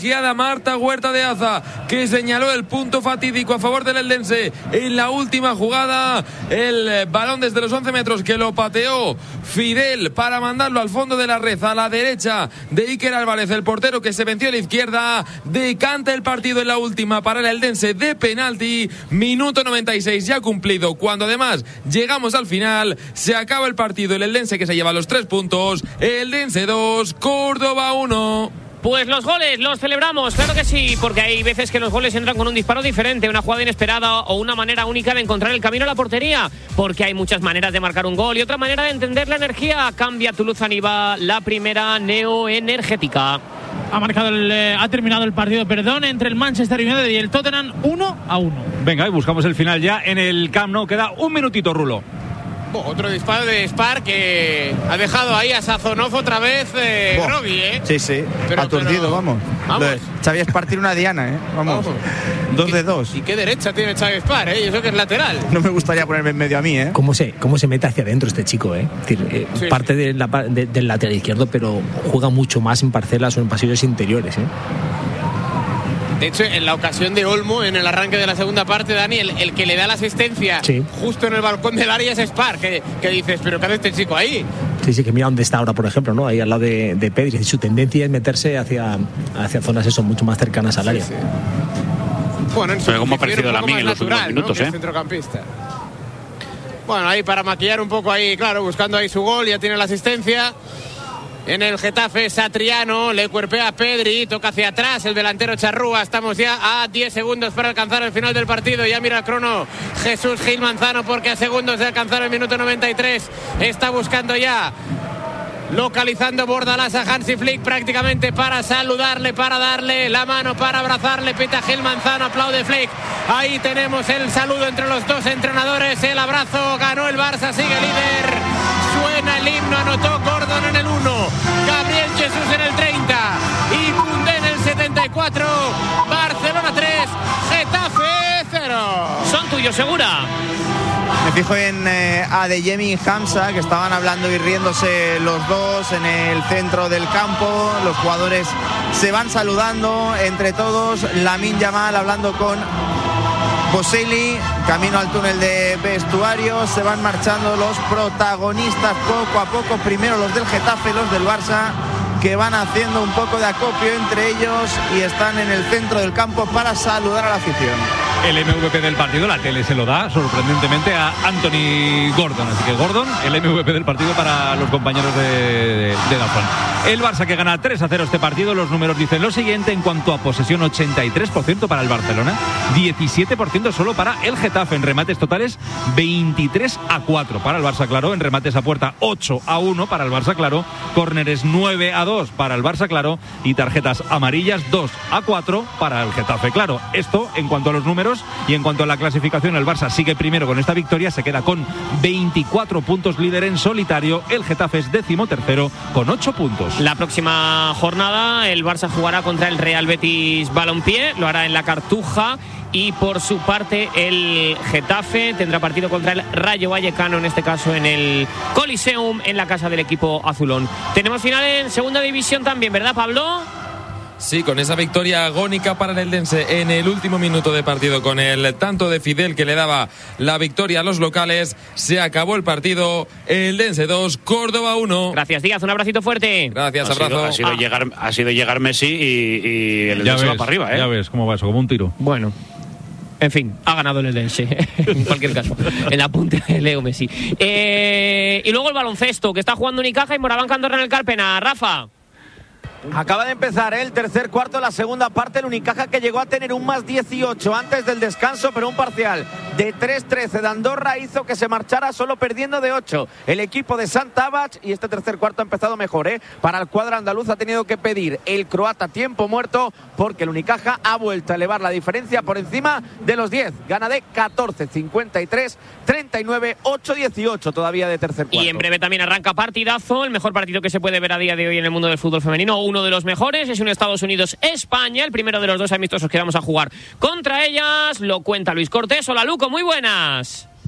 Guiada Marta Huerta de Aza, que señaló el punto fatídico a favor del eldense en la última jugada. El balón desde los 11 metros que lo pateó Fidel para mandarlo al fondo de la red, a la derecha de Iker Álvarez, el portero que se venció a la izquierda. Decanta el partido en la última para el eldense de penalti. Minuto 96 ya cumplido, cuando además llegamos al final. Se acaba el partido, el eldense que se lleva los 3 puntos. Eldense 2, Córdoba 1. Pues los goles los celebramos, claro que sí, porque hay veces que los goles entran con un disparo diferente, una jugada inesperada o una manera única de encontrar el camino a la portería, porque hay muchas maneras de marcar un gol y otra manera de entender la energía. Cambia Toulouse Aniva, la primera neoenergética. Ha terminado el partido, entre el Manchester United y el Tottenham 1-1. Venga, y buscamos el final ya en el Camp Nou. Queda un minutito, Rulo. Otro disparo de Spar que ha dejado ahí a Sazonov otra vez groggy, Sí, aturdido, vamos. Xavi Spar tiene una diana, vamos. 2 de 2. ¿Y qué derecha tiene Xavi Spar, y eso que es lateral? No me gustaría ponerme en medio a mí, ¿Cómo se mete hacia adentro este chico, Es decir, parte del lateral izquierdo, pero juega mucho más en parcelas o en pasillos interiores, De hecho, en la ocasión de Olmo, en el arranque de la segunda parte, Dani, el que le da la asistencia justo en el balcón del área es Spar, que dices, ¿pero qué hace este chico ahí? Sí, que mira dónde está ahora, por ejemplo, ¿no? Ahí al lado de Pedri. Su tendencia es meterse hacia zonas mucho más cercanas al área. Sí. Bueno, pero como ha parecido a mí en los últimos minutos, ¿no? Centrocampista. Bueno, ahí para maquillar un poco ahí, claro, buscando ahí su gol, ya tiene la asistencia. En el Getafe, Satriano le cuerpea a Pedri, toca hacia atrás el delantero Charrúa. Estamos ya a 10 segundos para alcanzar el final del partido. Ya mira el crono Jesús Gil Manzano, porque a segundos de alcanzar el minuto 93 está buscando ya, localizando Bordalás a Hansi Flick prácticamente para saludarle, para darle la mano, para abrazarle. Pita Gil Manzano, aplaude Flick. Ahí tenemos el saludo entre los dos entrenadores, el abrazo. Ganó el Barça, sigue líder. Suena el himno, anotó Gordon en el 1, Gabriel Jesús en el 30 y Koundé en el 74. Barcelona 3, Getafe 0. Son tuyos, Segura. Me fijo en Adeyemi y Hamza, que estaban hablando y riéndose los dos en el centro del campo. Los jugadores se van saludando entre todos. Lamine Yamal hablando con Boselli, camino al túnel de vestuarios. Se van marchando los protagonistas poco a poco. Primero los del Getafe, los del Barça, que van haciendo un poco de acopio entre ellos y están en el centro del campo para saludar a la afición. El MVP del partido, la tele se lo da sorprendentemente a Anthony Gordon. Así que Gordon, el MVP del partido para los compañeros de Dazón. El Barça que gana 3-0 este partido. Los números dicen lo siguiente en cuanto a posesión: 83% para el Barcelona, 17% solo para el Getafe. En remates totales, 23-4 para el Barça, claro. En remates a puerta, 8-1 para el Barça, claro. Córneres, 9-2 para el Barça, claro. Y tarjetas amarillas, 2-4 para el Getafe, claro. Esto en cuanto a los números. Y en cuanto a la clasificación, el Barça sigue primero con esta victoria, se queda con 24 puntos, líder en solitario. El Getafe es 13º con 8 puntos. La próxima jornada el Barça jugará contra el Real Betis Balompié, lo hará en la Cartuja. Y por su parte el Getafe tendrá partido contra el Rayo Vallecano, en este caso en el Coliseum, en la casa del equipo azulón. Tenemos final en segunda división también, ¿verdad, Pablo? Sí, con esa victoria agónica para el eldense en el último minuto de partido, con el tanto de Fidel que le daba la victoria a los locales, se acabó el partido. Eldense 2, Córdoba 1. Gracias, Díaz, un abracito fuerte. Gracias, abrazo. Ha sido llegar Messi y el Eldense va para arriba, Ya ves cómo va eso, como un tiro. Bueno, en fin, ha ganado el Eldense, en cualquier caso, en la punta de Leo Messi. Y luego el baloncesto, que está jugando Unicaja y Moraván Andorra en el Cárpena. Rafa. Acaba de empezar el tercer cuarto de la segunda parte. El Unicaja, que llegó a tener un más 18 antes del descanso, pero un parcial de 3-13 de Andorra hizo que se marchara solo perdiendo de 8 el equipo de Santabach. Y este tercer cuarto ha empezado mejor, para el cuadro andaluz. Ha tenido que pedir el croata tiempo muerto, porque el Unicaja ha vuelto a elevar la diferencia por encima de los 10. Gana de 14, 53, 39, 8, 18 todavía de tercer cuarto. Y en breve también arranca partidazo, el mejor partido que se puede ver a día de hoy en el mundo del fútbol femenino. Uno de los mejores es un Estados Unidos-España, el primero de los dos amistosos que vamos a jugar contra ellas. Lo cuenta Luis Cortés. Hola, Luco, muy buenas.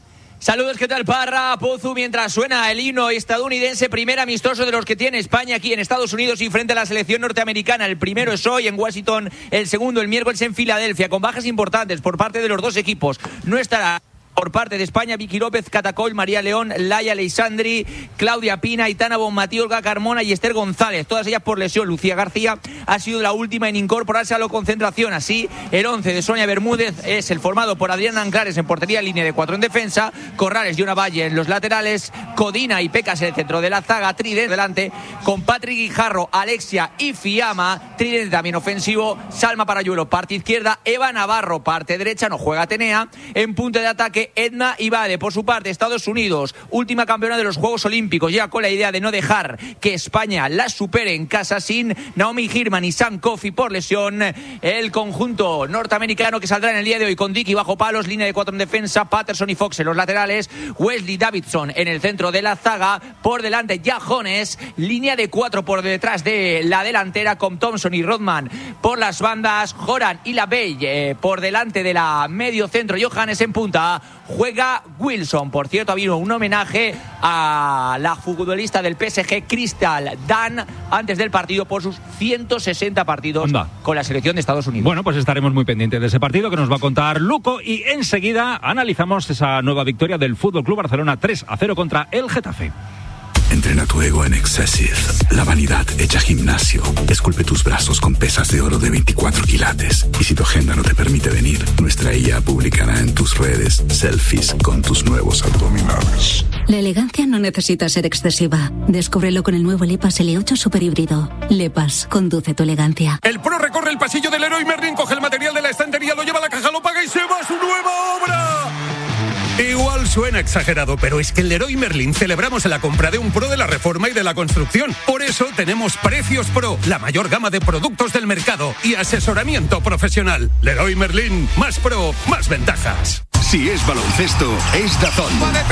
Saludos, ¿qué tal, Parra? Pozu, mientras suena el himno estadounidense, primer amistoso de los que tiene España aquí en Estados Unidos y frente a la selección norteamericana. El primero es hoy en Washington, el segundo el miércoles en Filadelfia, con bajas importantes por parte de los dos equipos. No estará por parte de España Vicky López, Catacol, María León, Laia Aleixandri, Claudia Pina, Aitana Bonmatí, Olga Carmona y Esther González, todas ellas por lesión. Lucía García ha sido la última en incorporarse a la concentración. Así, el 11 de Sonia Bermúdez es el formado por Adriana Anclares en portería, línea de 4 en defensa, Corrales y Ona Valle en los laterales, Codina y Pecas en el centro de la zaga, tridente delante con Patrick Guijarro, Alexia y Fiamma, tridente también ofensivo, Salma Parayuelo, parte izquierda, Eva Navarro, parte derecha, no juega Atenea, en punto de ataque Edna Ibade. Por su parte, Estados Unidos, última campeona de los Juegos Olímpicos, ya con la idea de no dejar que España la supere en casa sin Naomi Girman y Sam Coffey por lesión. El conjunto norteamericano que saldrá en el día de hoy con Dicky bajo palos, línea de 4 en defensa, Patterson y Fox en los laterales, Wesley Davidson en el centro de la zaga, por delante Jajones, línea de 4 por detrás de la delantera con Thompson y Rodman por las bandas, Joran y Labelle por delante de la medio centro, Johannes en punta. Juega Wilson. Por cierto, ha habido un homenaje a la futbolista del PSG, Crystal Dunn, antes del partido por sus 160 partidos con la selección de Estados Unidos. Bueno, pues estaremos muy pendientes de ese partido que nos va a contar Luco y enseguida analizamos esa nueva victoria del Fútbol Club Barcelona 3-0 contra el Getafe. Entrena tu ego en Excessive. La vanidad hecha gimnasio. Esculpe tus brazos con pesas de oro de 24 quilates. Y si tu agenda no te permite venir, nuestra IA publicará en tus redes selfies con tus nuevos abdominales. La elegancia no necesita ser excesiva. Descúbrelo con el nuevo Lepas L8 Super Híbrido. Lepas, conduce tu elegancia. El pro recorre el pasillo del Leroy Merlin, coge el material de la estantería, lo lleva a la caja, lo paga y se va a su nueva obra. Igual suena exagerado, pero es que en Leroy Merlin celebramos la compra de un pro de la reforma y de la construcción. Por eso tenemos Precios Pro, la mayor gama de productos del mercado y asesoramiento profesional. Leroy Merlin, más pro, más ventajas. Si es baloncesto, es DAZN.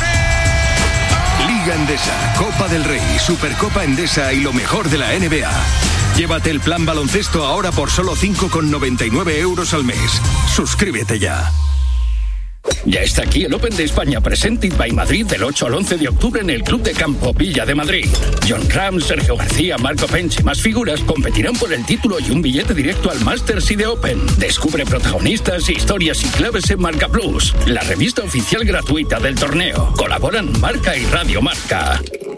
Liga Endesa, Copa del Rey, Supercopa Endesa y lo mejor de la NBA. Llévate el plan baloncesto ahora por solo 5,99 euros al mes. Suscríbete ya. Ya está aquí el Open de España Presented by Madrid del 8 al 11 de octubre en el Club de Campo Villa de Madrid. John Ram, Sergio García, Marco Pench y más figuras competirán por el título y un billete directo al Masters y de Open. Descubre protagonistas, historias y claves en Marca Plus, la revista oficial gratuita del torneo. Colaboran Marca y Radio Marca.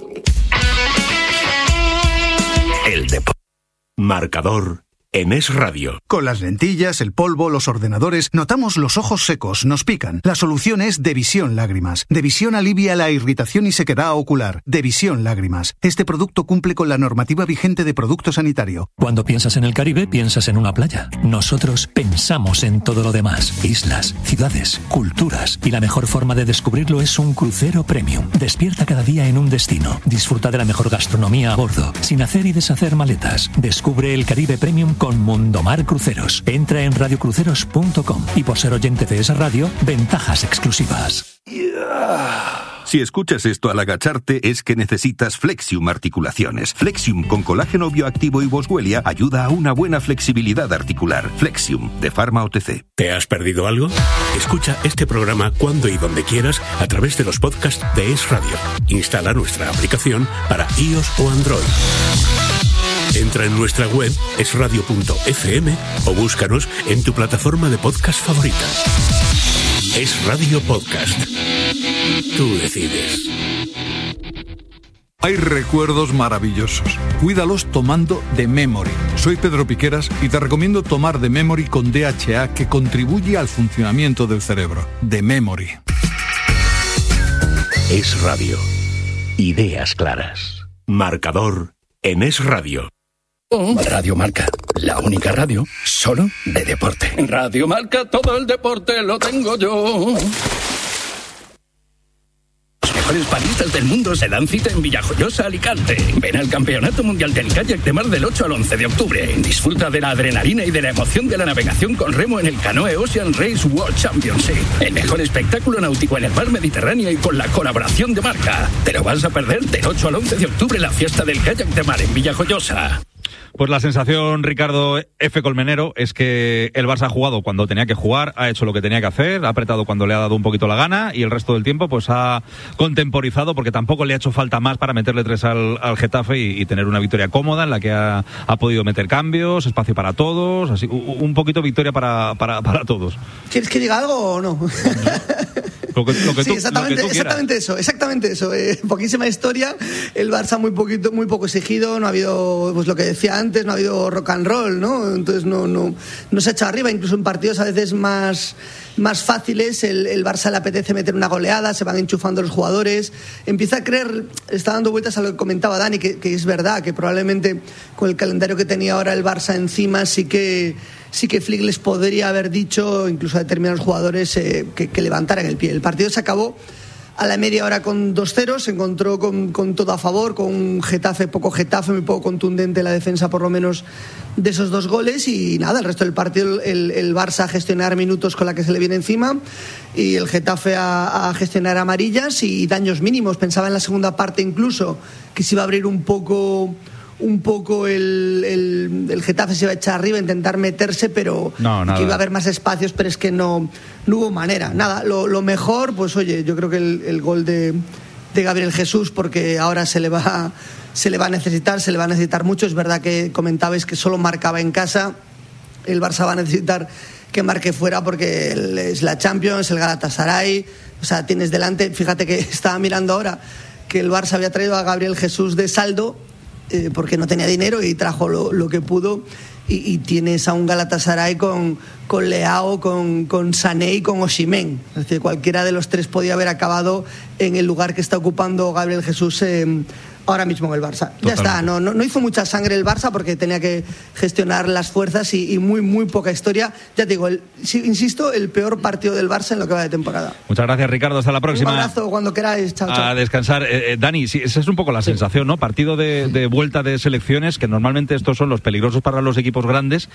El deporte. Marcador. En Es Radio. Con las lentillas, el polvo, los ordenadores, notamos los ojos secos, nos pican. La solución es Devisión Lágrimas. Devisión alivia la irritación y sequedad ocular. Devisión Lágrimas. Este producto cumple con la normativa vigente de producto sanitario. Cuando piensas en el Caribe, piensas en una playa. Nosotros pensamos en todo lo demás. Islas, ciudades, culturas. Y la mejor forma de descubrirlo es un crucero premium. Despierta cada día en un destino. Disfruta de la mejor gastronomía a bordo, sin hacer y deshacer maletas. Descubre el Caribe Premium con Mundomar Cruceros. Entra en radiocruceros.com y por ser oyente de esa radio, ventajas exclusivas. Si escuchas esto al agacharte es que necesitas Flexium Articulaciones. Flexium con colágeno bioactivo y boswellia ayuda a una buena flexibilidad articular. Flexium, de Pharma OTC. ¿Te has perdido algo? Escucha este programa cuando y donde quieras a través de los podcasts de Es Radio. Instala nuestra aplicación para iOS o Android. Entra en nuestra web esradio.fm o búscanos en tu plataforma de podcast favorita. Es Radio Podcast. Tú decides. Hay recuerdos maravillosos. Cuídalos tomando The Memory. Soy Pedro Piqueras y te recomiendo tomar The Memory con DHA, que contribuye al funcionamiento del cerebro. The Memory. Es Radio. Ideas claras. Marcador en Es Radio. Radio Marca, la única radio solo de deporte. Radio Marca, todo el deporte lo tengo yo. Los mejores panistas del mundo se dan cita en Villajoyosa, Alicante. Ven al Campeonato Mundial del Kayak de Mar del 8 al 11 de octubre. Disfruta de la adrenalina y de la emoción de la navegación con remo en el Canoe Ocean Race World Championship. El mejor espectáculo náutico en el mar Mediterráneo y con la colaboración de Marca. ¿Te lo vas a perder? Del 8 al 11 de octubre la fiesta del Kayak de Mar en Villajoyosa. Pues la sensación, Ricardo F. Colmenero, es que el Barça ha jugado cuando tenía que jugar, ha hecho lo que tenía que hacer, ha apretado cuando le ha dado un poquito la gana y el resto del tiempo pues ha contemporizado, porque tampoco le ha hecho falta más para meterle 3 al Getafe y tener una victoria cómoda en la que ha podido meter cambios, espacio para todos, así un poquito victoria para todos. ¿Quieres que diga algo o no? Lo que sí, exactamente eso. Poquísima historia, el Barça muy poco exigido, no ha habido, pues lo que decía antes, no ha habido rock and roll, ¿no? Entonces no se ha echado arriba, incluso en partidos a veces más fáciles, el Barça le apetece meter una goleada, se van enchufando los jugadores, empieza a creer, está dando vueltas a lo que comentaba Dani, que es verdad, que probablemente con el calendario que tenía ahora el Barça encima sí que Flick les podría haber dicho, incluso a determinados jugadores, que levantaran el pie. El partido se acabó a la media hora con 2-0, se encontró con todo a favor, con un Getafe muy poco contundente la defensa, por lo menos de esos 2 goles, y nada, el resto del partido el Barça a gestionar minutos con la que se le viene encima y el Getafe a gestionar amarillas y daños mínimos. Pensaba en la segunda parte incluso que se iba a abrir un poco el Getafe, se iba a echar arriba, a intentar meterse, pero que iba a haber más espacios, pero es que no hubo manera. Nada, lo mejor, pues oye, yo creo que el gol de Gabriel Jesús, porque ahora se le va a necesitar mucho. Es verdad que comentabais que solo marcaba en casa, el Barça va a necesitar que marque fuera porque es la Champions, el Galatasaray, o sea, tienes delante, fíjate que estaba mirando ahora que el Barça había traído a Gabriel Jesús de saldo, porque no tenía dinero y trajo lo que pudo, y tienes a un Galatasaray con Leao, con Sané y con Osimhen. Es decir, cualquiera de los 3 podía haber acabado en el lugar que está ocupando Gabriel Jesús ahora mismo en el Barça. Totalmente. Ya está, no hizo mucha sangre el Barça porque tenía que gestionar las fuerzas y muy poca historia. Ya te digo, insisto, el peor partido del Barça en lo que va de temporada. Muchas gracias, Ricardo, hasta la próxima. Un abrazo, cuando queráis, chao. A descansar. Dani, sí, esa es un poco la sensación, ¿no? Partido de vuelta de selecciones, que normalmente estos son los peligrosos para los equipos grandes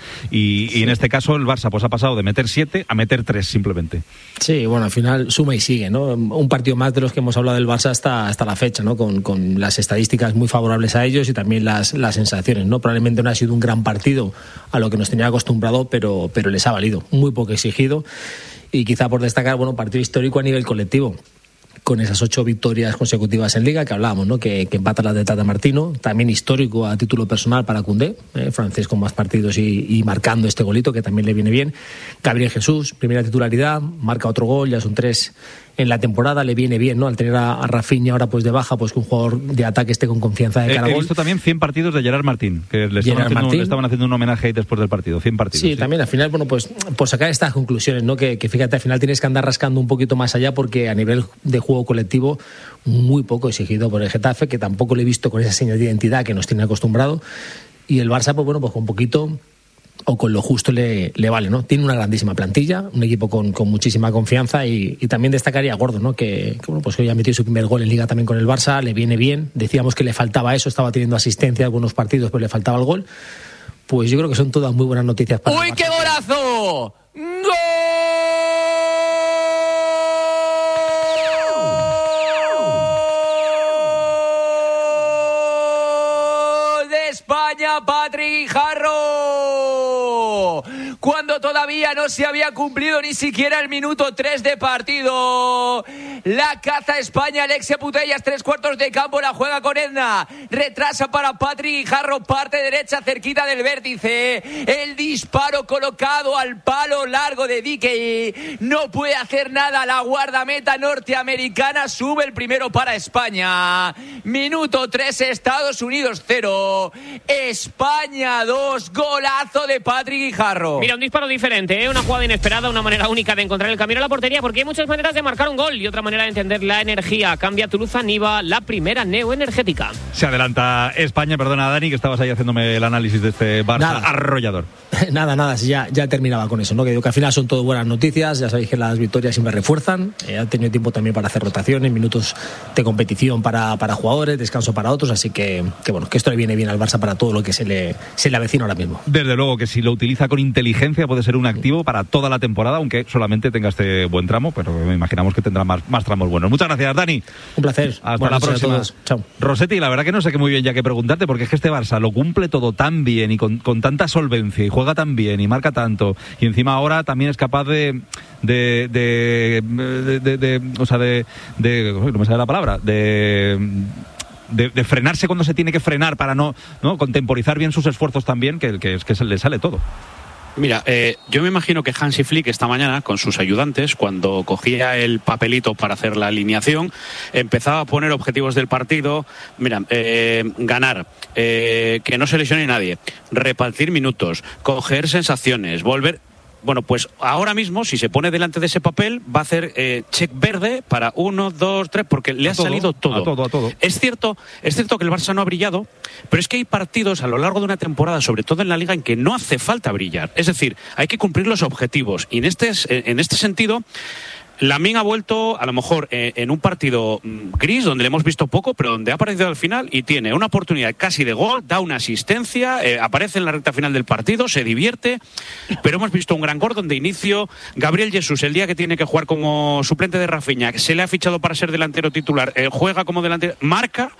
y en este caso el Barça pues ha pasado de meter 7 a meter 3 simplemente. Sí, bueno, al final suma y sigue, ¿no? Un partido más de los que hemos hablado del Barça hasta la fecha, ¿no? Con las estadísticas muy favorables a ellos y también las sensaciones, ¿no? Probablemente no ha sido un gran partido a lo que nos tenía acostumbrado, pero les ha valido. Muy poco exigido y quizá por destacar, bueno, partido histórico a nivel colectivo, con esas 8 victorias consecutivas en Liga que hablábamos, ¿no? Que empata la de Tata Martino, también histórico a título personal para Koundé, francés con más partidos y marcando este golito que también le viene bien. Gabriel Jesús, primera titularidad, marca otro gol, ya son 3 en la temporada, le viene bien, ¿no? Al tener a Rafinha ahora pues de baja, pues que un jugador de ataque esté con confianza de cara a gol. He visto también 100 partidos de Gerard Martín, que le estaban haciendo un homenaje ahí después del partido, 100 partidos. Sí, también al final, bueno, pues por sacar estas conclusiones, ¿no? Que fíjate, al final tienes que andar rascando un poquito más allá porque a nivel de juego colectivo muy poco exigido por el Getafe, que tampoco le he visto con esa señal de identidad que nos tiene acostumbrado, y el Barça, pues bueno, pues con poquito o con lo justo le vale, ¿no? Tiene una grandísima plantilla, un equipo con muchísima confianza y también destacaría a Gordo, ¿no? Que bueno, pues hoy ha metido su primer gol en Liga también con el Barça, le viene bien. Decíamos que le faltaba eso, estaba teniendo asistencia en algunos partidos, pero le faltaba el gol. Pues yo creo que son todas muy buenas noticias para ¡Uy, qué golazo! ¡Gol de España, Patrick Jarro! Cuando todavía no se había cumplido ni siquiera el minuto 3 de partido. La caza España, Alexia Putellas, 3/4 de campo, la juega con Edna. Retrasa para Patrick Jarro, parte derecha, cerquita del vértice. El disparo colocado al palo largo de Dike. No puede hacer nada la guardameta norteamericana. Sube el primero para España. Minuto 3, Estados Unidos 0. España 2. Golazo de Patrick Jarro. Mira, un disparo diferente, una jugada inesperada, una manera única de encontrar el camino a la portería, porque hay muchas maneras de marcar un gol y otra manera de entender la energía. Cambia Toulouse-Niva, la primera neoenergética. Se adelanta España, perdona Dani, que estabas ahí haciéndome el análisis de este Barça arrollador. Nada, ya terminaba con eso, ¿no? Que digo que al final son todo buenas noticias, ya sabéis que las victorias siempre refuerzan, ha tenido tiempo también para hacer rotaciones, minutos de competición para jugadores, descanso para otros, así que bueno, que esto le viene bien al Barça para todo lo que se le avecina ahora mismo. Desde luego que si lo utiliza con inteligencia puede ser un activo para toda la temporada, aunque solamente tenga este buen tramo, pero imaginamos que tendrá más más tramos buenos. Muchas gracias, Dani. Un placer. Hasta la próxima. Chao. Rosetti, la verdad que no sé qué muy bien ya que preguntarte, porque es que este Barça lo cumple todo tan bien y con tanta solvencia y juega tan bien y marca tanto, y encima ahora también es capaz no me sale la palabra, de frenarse cuando se tiene que frenar para no contemporizar bien sus esfuerzos también, que se le sale todo. Mira, yo me imagino que Hansi Flick esta mañana, con sus ayudantes, cuando cogía el papelito para hacer la alineación, empezaba a poner objetivos del partido. Mira, ganar, que no se lesione nadie, repartir minutos, coger sensaciones, volver... Bueno, pues ahora mismo, si se pone delante de ese papel, va a hacer check verde para 1, 2, 3, porque le ha salido todo. A todo. Es cierto que el Barça no ha brillado, pero es que hay partidos a lo largo de una temporada, sobre todo en la Liga, en que no hace falta brillar. Es decir, hay que cumplir los objetivos. Y en este sentido... Lamine ha vuelto, a lo mejor, en un partido gris, donde le hemos visto poco, pero donde ha aparecido al final y tiene una oportunidad casi de gol, da una asistencia, aparece en la recta final del partido, se divierte, pero hemos visto un gran Gordon de inicio. Gabriel Jesús, el día que tiene que jugar como suplente de Rafinha, se le ha fichado para ser delantero titular, juega como delantero, marca.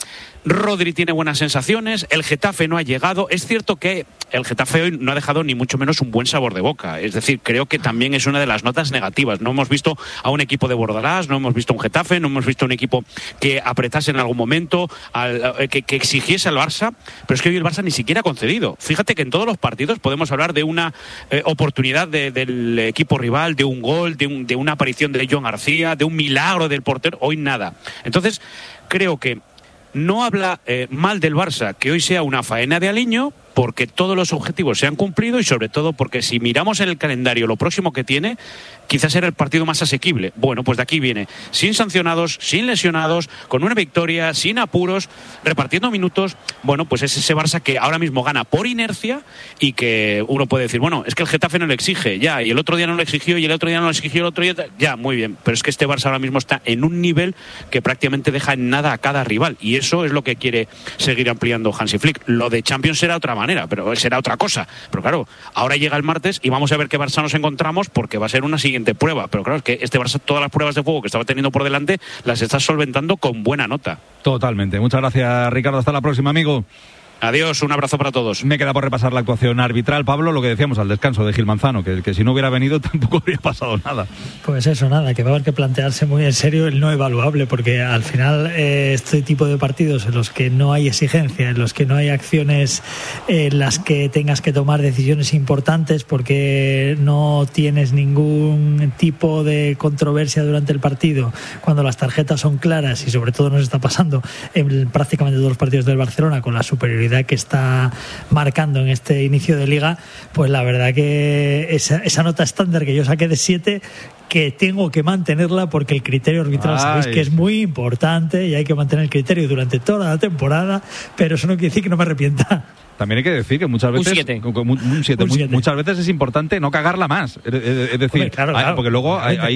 Rodri tiene buenas sensaciones, el Getafe no ha llegado. Es cierto que el Getafe hoy no ha dejado ni mucho menos un buen sabor de boca. Es decir, creo que también es una de las notas negativas. No hemos visto a un equipo de Bordalás, no hemos visto un Getafe, no hemos visto un equipo que apretase en algún momento, que exigiese al Barça, pero es que hoy el Barça ni siquiera ha concedido. Fíjate que en todos los partidos podemos hablar de una oportunidad del equipo rival, de un gol, de una aparición de John García, de un milagro del portero. Hoy nada. Entonces, creo que no habla mal del Barça que hoy sea una faena de aliño, porque todos los objetivos se han cumplido y sobre todo porque si miramos en el calendario lo próximo que tiene, quizás era el partido más asequible. Bueno, pues de aquí viene, sin sancionados, sin lesionados, con una victoria, sin apuros, repartiendo minutos. Bueno, pues es ese Barça que ahora mismo gana por inercia y que uno puede decir, bueno, es que el Getafe no le exige, ya, y el otro día no lo exigió, y el otro día no lo exigió, el otro día, ya, muy bien, pero es que este Barça ahora mismo está en un nivel que prácticamente deja en nada a cada rival, y eso es lo que quiere seguir ampliando Hansi Flick. Lo de Champions será otra manera, pero será otra cosa. Pero claro, ahora llega el martes y vamos a ver qué Barça nos encontramos, porque va a ser una siguiente prueba. Pero claro, es que este Barça, todas las pruebas de fuego que estaba teniendo por delante, las está solventando con buena nota. Totalmente. Muchas gracias, Ricardo. Hasta la próxima, amigo. Adiós, un abrazo para todos. Me queda por repasar la actuación arbitral, Pablo, lo que decíamos al descanso de Gil Manzano, que si no hubiera venido tampoco habría pasado nada. Pues eso, nada, que va a haber que plantearse muy en serio el no evaluable, porque al final este tipo de partidos en los que no hay exigencia, en los que no hay acciones en las que tengas que tomar decisiones importantes porque no tienes ningún tipo de controversia durante el partido, cuando las tarjetas son claras, y sobre todo nos está pasando en prácticamente todos los partidos del Barcelona con la superioridad que está marcando en este inicio de liga, pues la verdad que esa nota estándar que yo saqué de 7, que tengo que mantenerla porque el criterio arbitral sabéis que es muy importante y hay que mantener el criterio durante toda la temporada, pero eso no quiere decir que no me arrepienta. También hay que decir que muchas veces un 7. Muchas veces es importante no cagarla más. Es decir, claro. Porque luego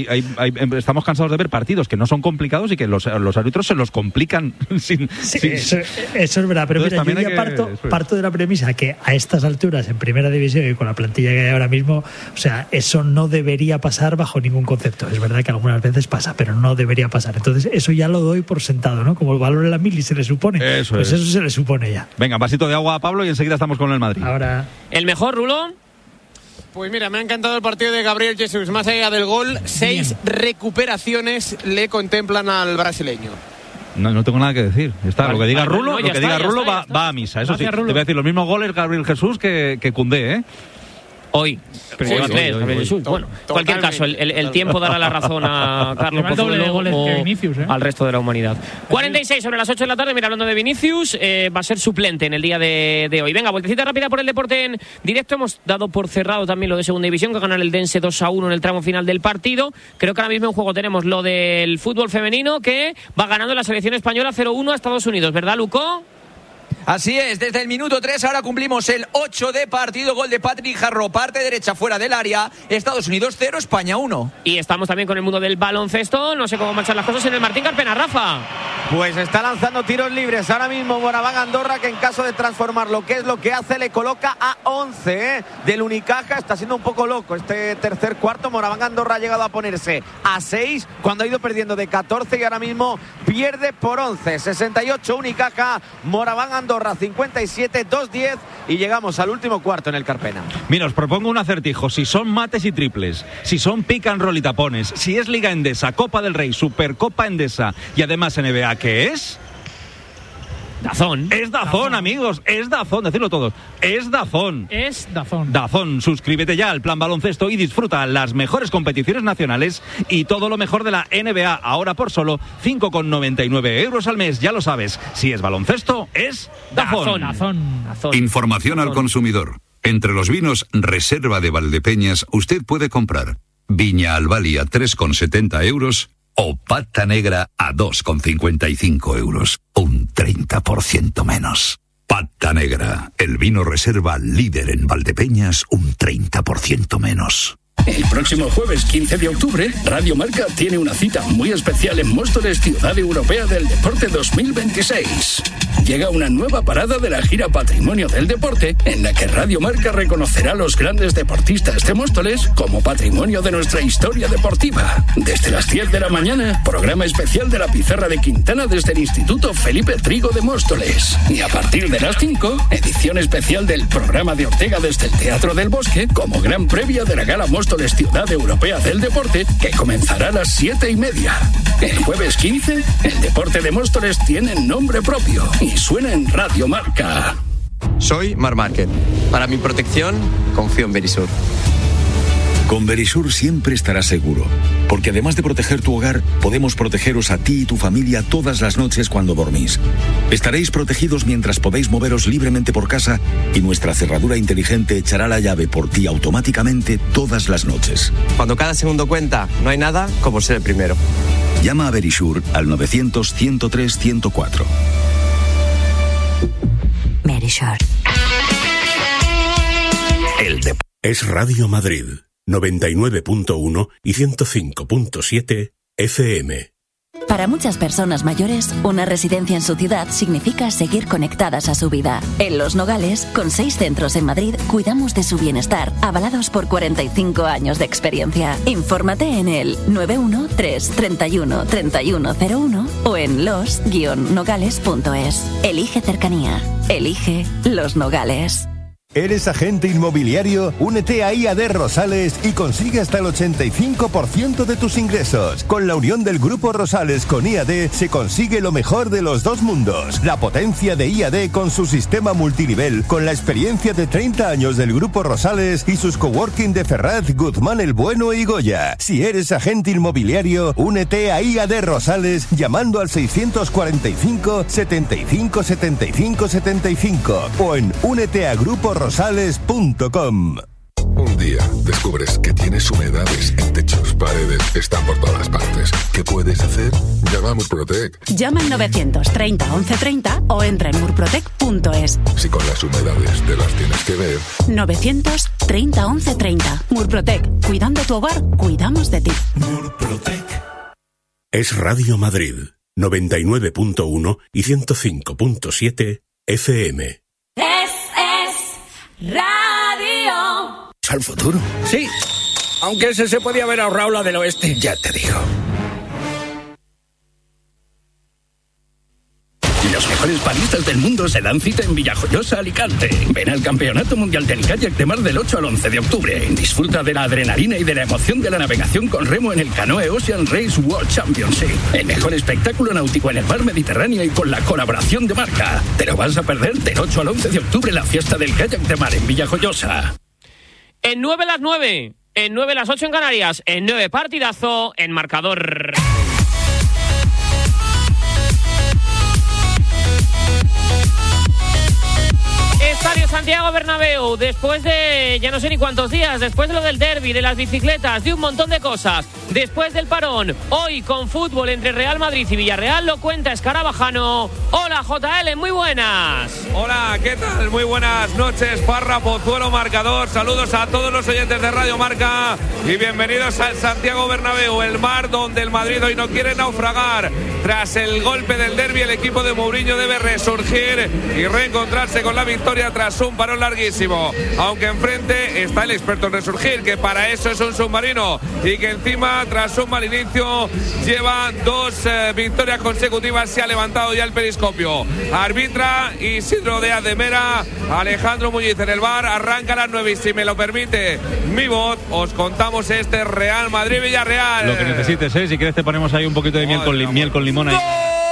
estamos cansados de ver partidos que no son complicados y que los árbitros se los complican. Eso es verdad, pero mira, yo ya parto de la premisa que a estas alturas en primera división y con la plantilla que hay ahora mismo, o sea, eso no debería pasar bajo ningún concepto. Es verdad que algunas veces pasa, pero no debería pasar. Entonces eso ya lo doy por sentado, ¿no? Como el valor en la mili se le supone, eso se le supone ya. Venga, vasito de agua a Pablo y enseguida estamos con el Madrid. Ahora, ¿el mejor, Rulo? Pues mira, me ha encantado el partido de Gabriel Jesús. Más allá del gol, 6 recuperaciones le contemplan al brasileño. No tengo nada que decir. Lo que diga Rulo, va a misa. Eso sí, te voy a decir los mismos goles Gabriel Jesús que Koundé, ¿eh? Hoy. Pero lleva 3, Gabriel Jesús. Bueno, en cualquier caso, el tiempo dará la razón a Carlos Pozuelo o Vinicius, al resto de la humanidad. 46 sobre las 8 de la tarde. Mira, hablando de Vinicius, va a ser suplente en el día de hoy. Venga, vueltecita rápida por el deporte en directo. Hemos dado por cerrado también lo de Segunda División, que gana el Dense 2-1 en el tramo final del partido. Creo que ahora mismo en juego tenemos lo del fútbol femenino, que va ganando la selección española 0-1 a Estados Unidos, ¿verdad, Luco? Así es, desde el minuto 3 ahora cumplimos el 8 de partido, gol de Patrick Jarro, parte derecha fuera del área, Estados Unidos 0, España 1. Y estamos también con el mundo del baloncesto, no sé cómo marchan las cosas en el Martín Carpena, Rafa. Pues está lanzando tiros libres ahora mismo Moraván Andorra, que en caso de transformarlo, que es lo que hace, le coloca a 11 del Unicaja. Está siendo un poco loco este tercer cuarto. Moraván Andorra ha llegado a ponerse a 6 cuando ha ido perdiendo de 14 y ahora mismo pierde por 11. 68 Unicaja, Moraván Andorra 57, 2-10 y llegamos al último cuarto en el Carpena. Mira, os propongo un acertijo. Si son mates y triples, si son pick and roll y tapones, si es Liga Endesa, Copa del Rey, Supercopa Endesa y además NBA, ¿qué es? Dazón. Es Dazón, amigos. Es Dazón, decirlo todos. Es Dazón. Es Dazón. Dazón, suscríbete ya al Plan Baloncesto y disfruta las mejores competiciones nacionales y todo lo mejor de la NBA. Ahora por solo 5,99 euros al mes. Ya lo sabes, si es baloncesto, es Dazón. Dazón. Información al consumidor. Entre los vinos Reserva de Valdepeñas, usted puede comprar Viña Albali a 3,70 euros o Pata Negra a 2,55 euros. Un 30% menos. Pata Negra, el vino reserva líder en Valdepeñas, un 30% menos. El próximo jueves 15 de octubre, Radio Marca tiene una cita muy especial en Móstoles, Ciudad Europea del Deporte 2026. Llega una nueva parada de la gira Patrimonio del Deporte, en la que Radio Marca reconocerá a los grandes deportistas de Móstoles como patrimonio de nuestra historia deportiva. Desde las 10 de la mañana, programa especial de la Pizarra de Quintana desde el Instituto Felipe Trigo de Móstoles. Y a partir de las 5, edición especial del programa de Ortega desde el Teatro del Bosque, como gran previa de la Gala Móstoles Ciudad Europea del Deporte, que comenzará a las 7:30. El jueves 15, el deporte de Móstoles tiene nombre propio y suena en Radio Marca. Soy Marc Márquez. Para mi protección, confío en Verisur. Con Verisur siempre estarás seguro, porque además de proteger tu hogar, podemos protegeros a ti y tu familia todas las noches cuando dormís. Estaréis protegidos mientras podéis moveros libremente por casa y nuestra cerradura inteligente echará la llave por ti automáticamente todas las noches. Cuando cada segundo cuenta, no hay nada como ser el primero. Llama a Verisur al 900-103-104. Verisur. Es Radio Madrid. 99.1 y 105.7 FM. Para muchas personas mayores, una residencia en su ciudad significa seguir conectadas a su vida. En Los Nogales, con 6 centros en Madrid, cuidamos de su bienestar, avalados por 45 años de experiencia. Infórmate en el 913 31 3101 o en los-nogales.es. Elige cercanía. Elige Los Nogales. ¿Eres agente inmobiliario? Únete a IAD Rosales y consigue hasta el 85% de tus ingresos. Con la unión del Grupo Rosales con IAD se consigue lo mejor de los dos mundos. La potencia de IAD con su sistema multinivel, con la experiencia de 30 años del Grupo Rosales y sus coworking de Ferraz, Guzmán el Bueno y Goya. Si eres agente inmobiliario, únete a IAD Rosales llamando al 645 75 75 75 o en úneteagruporoSales.com. Un día descubres que tienes humedades en techos, paredes, están por todas partes. ¿Qué puedes hacer? Llama a Murprotec. Llama al 930 1130 o entra en murprotec.es. Si con las humedades te las tienes que ver. 930 1130. Murprotec. Cuidando tu hogar, cuidamos de ti. Murprotec. Es Radio Madrid. 99.1 y 105.7 FM. Radio. ¿Al futuro? Sí, aunque ese se podía haber ahorrado la del oeste, ya te digo. Los mejores paristas del mundo se dan cita en Villajoyosa, Alicante. Ven al Campeonato Mundial de Kayak de Mar del 8 al 11 de octubre. Disfruta de la adrenalina y de la emoción de la navegación con remo en el Canoe Ocean Race World Championship. El mejor espectáculo náutico en el mar Mediterráneo y con la colaboración de Marca. Te lo vas a perder del 8 al 11 de octubre la fiesta del Kayak de Mar en Villajoyosa. En 9 las 9, en 9 las 8 en Canarias, en 9 partidazo, en marcador. Está Estadio Santiago Bernabéu, después de ya no sé ni cuántos días, después de lo del derbi, de las bicicletas, de un montón de cosas, después del parón, hoy con fútbol entre Real Madrid y Villarreal, lo cuenta Escarabajano. Hola JL, muy buenas. Hola, ¿qué tal? Muy buenas noches, Parra, Pozuelo, marcador. Saludos a todos los oyentes de Radio Marca y bienvenidos al Santiago Bernabéu, el mar donde el Madrid hoy no quiere naufragar. Tras el golpe del derbi, el equipo de Mourinho debe resurgir y reencontrarse con la victoria tras un parón larguísimo. Aunque enfrente está el experto en resurgir, que para eso es un submarino y que encima, tras un mal inicio, lleva 2 victorias consecutivas. Se ha levantado ya el periscopio. Arbitra Isidro Díaz de Mera, Alejandro Muñiz en el bar. Arranca a las 9 y, si me lo permite mi voz, os contamos este Real Madrid-Villarreal. Lo que necesites, si quieres te ponemos ahí un poquito de miel con limón ahí.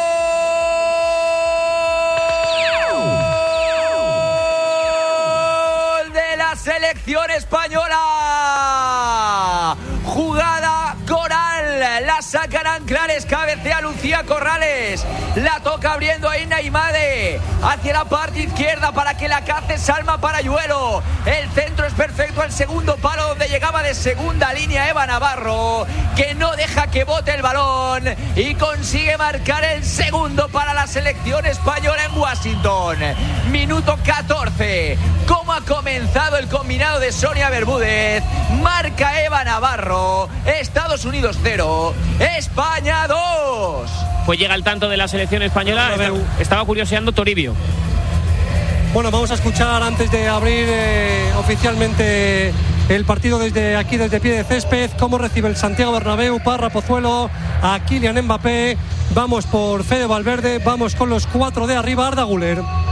Selección española. Jugada Coral. La sacarán Clares. Cabecea Lucía Corrales. La toca abriendo ahí Naimade. Hacia la parte izquierda para que la cace Salma Parayuelo. El centro es perfecto al segundo palo, donde llegaba de segunda línea Eva Navarro, que no deja que bote el balón y consigue marcar el segundo para la selección española en Washington. Minuto 14. ¿Cómo ha comenzado el combinado de Sonia Bermúdez? Marca Eva Navarro. Estados Unidos 0, España 2. Pues llega el tanto de la selección española. Estaba curioseando Toribio. Bueno, vamos a escuchar antes de abrir oficialmente el partido desde pie de césped, cómo recibe el Santiago Bernabéu. Parra, Pozuelo, a Kylian Mbappé. Vamos por Fede Valverde, vamos con los 4 de arriba. Arda Güler.